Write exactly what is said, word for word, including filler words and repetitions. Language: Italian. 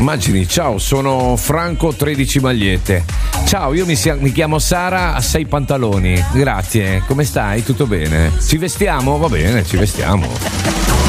Immagini, ciao, sono Franco, tredici magliette. Ciao, io mi, sia, mi chiamo Sara, a sei pantaloni. Grazie, come stai? Tutto bene? Ci vestiamo? Va bene, ci vestiamo.